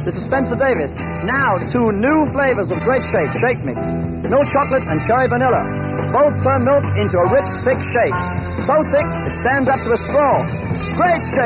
This is Spencer Davis. Now, 2 new flavors of Great Shake, Shake Mix. Milk chocolate and cherry vanilla. Both turn milk into a rich, thick shake. So thick, it stands up to a straw. Great Shake!